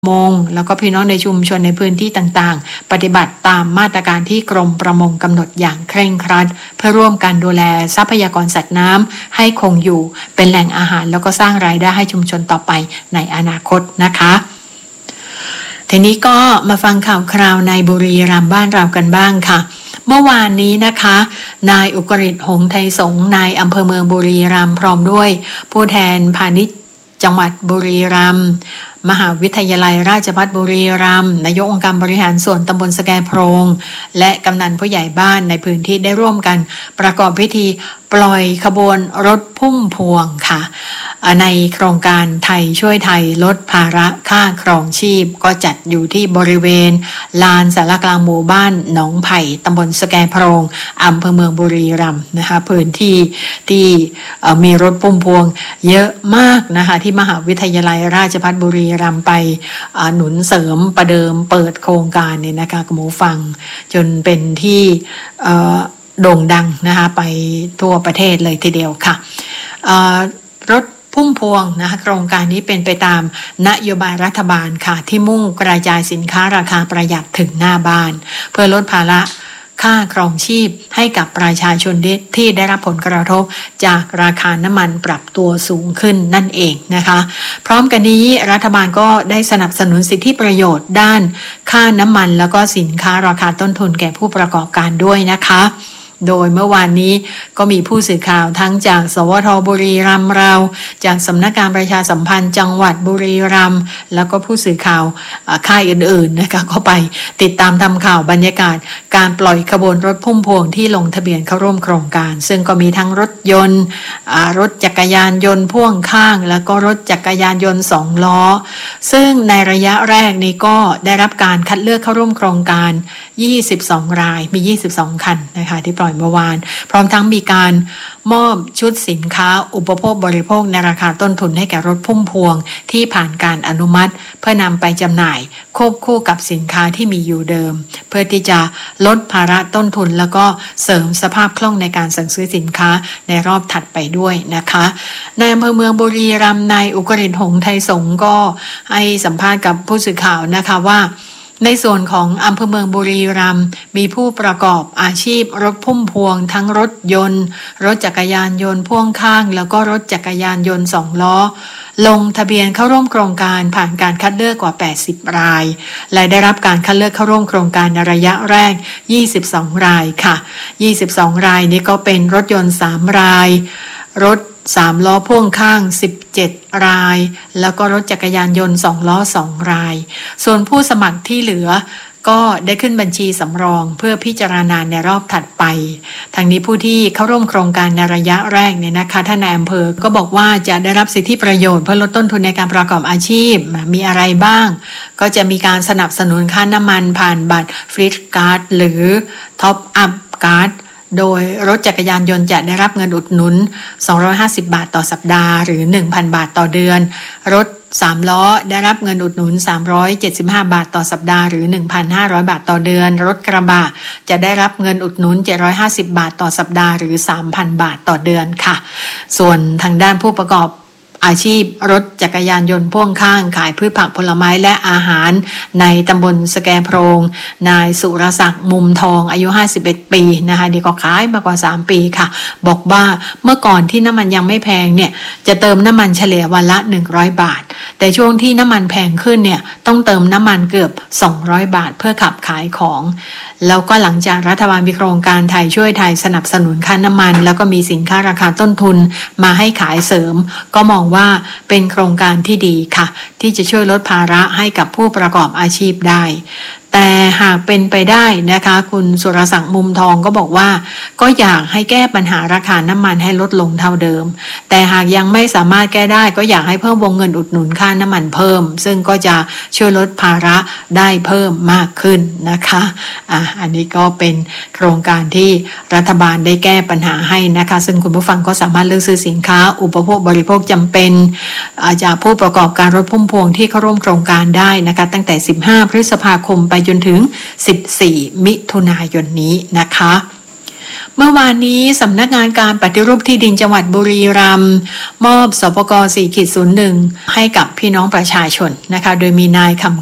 มงแล้วก็พี่น้องในชุมชนในพื้นที่ต่างๆปฏิบัติตามมาตรการที่กรมประมงกำหนดอย่างเคร่งครัดเพื่อร่วมกันดูแลทรัพยากรสัตว์น้ำให้คงอยู่เป็นแหล่งอาหารแล้วก็สร้างรายได้ให้ชุมชนต่อไปในอนาคตนะคะทีนี้ก็มาฟังข่าวคราวในบุรีรัมย์บ้านเรากันบ้างค่ะเมื่อวานนี้นะคะนายอุกฤษหงส์ไทยสงฆ์นายอำเภอเมืองบุรีรัมย์พร้อมด้วยผู้แทนพาณิชย์จังหวัดบุรีรัมย์มหาวิทยาลัยราชภัฏบุรีรัมย์นายกองค์การบริหารส่วนตำบลสแกโพรงและกำนันผู้ใหญ่บ้านในพื้นที่ได้ร่วมกันประกอบพิธีปล่อยขบวนรถพุ่มพวงค่ะในโครงการไทยช่วยไทยลดภาระค่าครองชีพก็จัดอยู่ที่บริเวณลานศาลากลางหมู่บ้านหนองไผ่ตำบลสแกโพรงอำเภอเมืองบุรีรัมย์นะคะพื้นที่ที่มีรถพุ่มพวงเยอะมากนะคะที่มหาวิทยาลัยราชภัฏบุรีรัมย์ไปหนุนเสริมประเดิมเปิดโครงการเนี่ยนะคะคุณผู้ฟังจนเป็นที่โด่งดังนะคะไปทั่วประเทศเลยทีเดียวค่ะรถพุ่มพวงนะคะโครงการนี้เป็นไปตามนโยบายรัฐบาลค่ะที่มุ่งกระจายสินค้าราคาประหยัดถึงหน้าบ้านเพื่อลดภาระค่าครองชีพให้กับประชาชนที่ได้รับผลกระทบจากราคาน้ำมันปรับตัวสูงขึ้นนั่นเองนะคะพร้อมกันนี้รัฐบาลก็ได้สนับสนุนสิทธิประโยชน์ด้านค่าน้ำมันแล้วก็สินค้าราคาต้นทุนแก่ผู้ประกอบการด้วยนะคะโดยเมื่อวานนี้ก็มีผู้สื่อข่าวทั้งจากสวท.บุรีรัมย์เราจากสำนักงานประชาสัมพันธ์จังหวัดบุรีรัมย์แล้วก็ผู้สื่อข่าวค่ายอื่นๆนะคะก็ไปติดตามทำข่าวบรรยากาศการปล่อยขบวนรถพุ่มพวงที่ลงทะเบียนเข้าร่วมโครงการซึ่งก็มีทั้งรถยนต์รถจักรยานยนต์พ่วงข้างแล้วก็รถจักรยานยนต์2ล้อซึ่งในระยะแรกนี้ก็ได้รับการคัดเลือกเข้าร่วมโครงการ22รายมี22คันนะคะที่ปล่อยเมื่อวานพร้อมทั้งมีการมอบชุดสินค้าอุปโภคบริโภคในราคาต้นทุนให้แก่รถพุ่มพวงที่ผ่านการอนุมัติเพื่อนำไปจำหน่ายควบคู่กับสินค้าที่มีอยู่เดิมเพื่อที่จะลดภาระต้นทุนแล้วก็เสริมสภาพคล่องในการสั่งซื้อสินค้าในรอบถัดไปด้วยนะคะในอำเภอเมืองบุรีรัมย์นายอุกฤษหงส์ไทยสงฆ์ก็ให้สัมภาษณ์กับผู้สื่อข่าวนะคะว่าในส่วนของอำเภอเมืองบุรีรัมย์มีผู้ประกอบอาชีพรถพุ่มพวงทั้งรถยนต์รถจักรยานยนต์พ่วงข้างแล้วก็รถจักรยานยนต์2ล้อลงทะเบียนเข้าร่วมโครงการผ่านการคัดเลือกกว่า80รายและได้รับการคัดเลือกเข้าร่วมโครงการในระยะแรก22รายค่ะ22รายนี้ก็เป็นรถยนต์3รายรถ3ล้อพ่วงข้าง17รายแล้วก็รถจักรยานยนต์2ล้อ2รายส่วนผู้สมัครที่เหลือก็ได้ขึ้นบัญชีสำรองเพื่อพิจารณาในรอบถัดไปทางนี้ผู้ที่เข้าร่วมโครงการในระยะแรกเนี่ยนะคะท่านนายอำเภอก็บอกว่าจะได้รับสิทธิประโยชน์เพื่อลดต้นทุนในการประกอบอาชีพมีอะไรบ้างก็จะมีการสนับสนุนค่าน้ำมันผ่านบัตรฟรีการ์ดหรือท็อปอัพการ์ดโดยรถจักรยานยนต์จะได้รับเงินอุดหนุน250บาทต่อสัปดาห์หรือ 1,000 บาทต่อเดือนรถ3ล้อได้รับเงินอุดหนุน375บาทต่อสัปดาห์หรือ 1,500 บาทต่อเดือนรถกระบะจะได้รับเงินอุดหนุน750บาทต่อสัปดาห์หรือ 3,000 บาทต่อเดือนค่ะส่วนทางด้านผู้ประกอบอาชีพรถจักรยานยนต์พ่วงข้างขายพืชผักผลไม้และอาหารในตำบลสแกโพรงนายสุรศักดิ์มุมทองอายุ51ปีนะคะดีก็ขายมากว่า3ปีค่ะบอกว่าเมื่อก่อนที่น้ำมันยังไม่แพงเนี่ยจะเติมน้ำมันเฉลี่ยวันละ100บาทแต่ช่วงที่น้ำมันแพงขึ้นเนี่ยต้องเติมน้ำมันเกือบ200บาทเพื่อขับขายของแล้วก็หลังจากรัฐบาลมีโครงการไทยช่วยไทยสนับสนุนค่าน้ำมันแล้วก็มีสินค้าราคาต้นทุนมาให้ขายเสริมก็มองว่าเป็นโครงการที่ดีค่ะที่จะช่วยลดภาระให้กับผู้ประกอบอาชีพได้แต่หากเป็นไปได้นะคะคุณสุรศักดิ์มุมทองก็บอกว่าก็อยากให้แก้ปัญหาราคาน้ำมันให้ลดลงเท่าเดิมแต่หากยังไม่สามารถแก้ได้ก็อยากให้เพิ่มวงเงินอุดหนุนค่าน้ำมันเพิ่มซึ่งก็จะช่วยลดภาระได้เพิ่มมากขึ้นนะคะอันนี้ก็เป็นโครงการที่รัฐบาลได้แก้ปัญหาให้นะคะซึ่งคุณผู้ฟังก็สามารถเลือกซื้อสินค้าอุปโภคบริโภคจำเป็นจากผู้ประกอบการรถพุ่มพวงที่เข้าร่วมโครงการได้นะคะตั้งแต่15พฤษภาคมไปจนถึง14มิถุนายนนี้นะคะเมื่อวานนี้สำนักงานการปฏิรูปที่ดินจังหวัดบุรีรัมย์มอบสปก 4/01 ให้กับพี่น้องประชาชนนะคะโดยมีนายคำ